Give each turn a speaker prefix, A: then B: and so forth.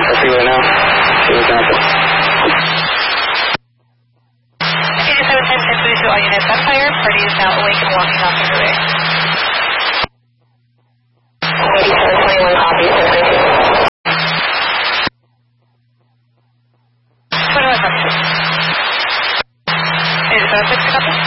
A: the freeway now. See what's happening.
B: Okay, 710 to all units on fire. Party is now awake and walking off the freeway.
C: 8721 copy, 719.
B: 21 copy. 87 copy.